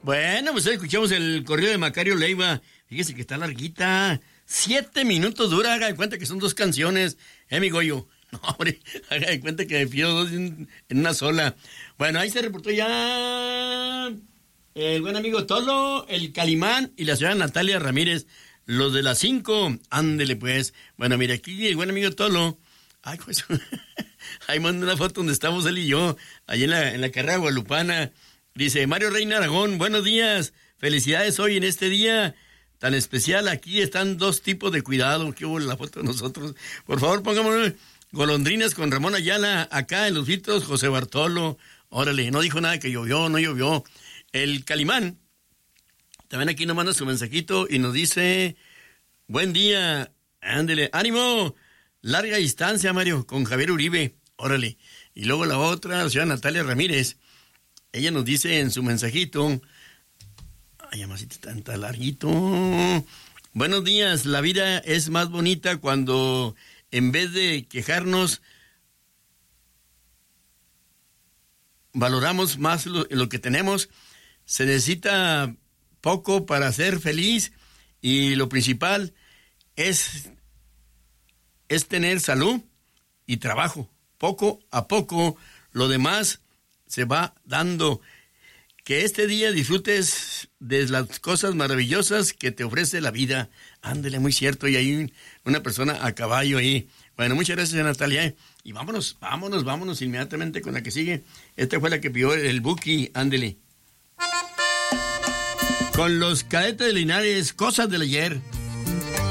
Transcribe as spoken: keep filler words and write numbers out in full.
Bueno, pues escuchamos el corrido de Macario Leiva. Fíjese que está larguita. Siete minutos dura, haga de cuenta que son dos canciones. ¿Eh, mi Goyo? No, hombre, haga de cuenta que me pido dos en, en una sola. Bueno, ahí se reportó ya el buen amigo Tolo, el Calimán y la señora Natalia Ramírez, los de las cinco. Ándele, pues. Bueno, mire, aquí el buen amigo Tolo. Ay, pues, ahí manda una foto donde estamos él y yo, allí en la, en la carrera guadalupana. Dice, Mario Reina Aragón, buenos días. Felicidades hoy en este día tan especial. Aquí están dos tipos de cuidado. Qué hubo la foto de nosotros. Por favor, pongámonos golondrinas con Ramón Ayala. Acá en los filtros, José Bartolo. Órale, no dijo nada que llovió, no llovió. El Calimán también aquí nos manda su mensajito y nos dice, buen día, ándele, ánimo, larga distancia, Mario, con Javier Uribe. Órale. Y luego la otra, la señora Natalia Ramírez. Ella nos dice en su mensajito, ay, amasita, tanta larguito. Buenos días, la vida es más bonita cuando en vez de quejarnos, valoramos más lo, lo que tenemos. Se necesita poco para ser feliz y lo principal es, es tener salud y trabajo. Poco a poco, lo demás se va dando. Que este día disfrutes de las cosas maravillosas que te ofrece la vida. Ándele, muy cierto, y hay una persona a caballo ahí. Bueno, muchas gracias, Natalia. Y vámonos, vámonos, vámonos inmediatamente con la que sigue. Esta fue la que pidió el Buki, ándele. Con los Cadetes de Linares, cosas del ayer.